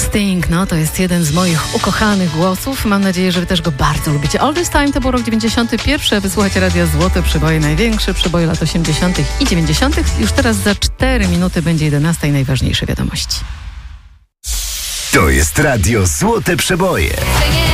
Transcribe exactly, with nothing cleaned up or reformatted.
Sting, no to jest jeden z moich ukochanych głosów. Mam nadzieję, że wy też go bardzo lubicie. All This Time to był rok dziewięćdziesiąty pierwszy. Wysłuchajcie Radia Złote Przeboje, największe przeboje lat osiemdziesiątych i dziewięćdziesiątych. Już teraz za cztery minuty będzie jedenasta i najważniejsze wiadomości. To jest Radio Złote Przeboje.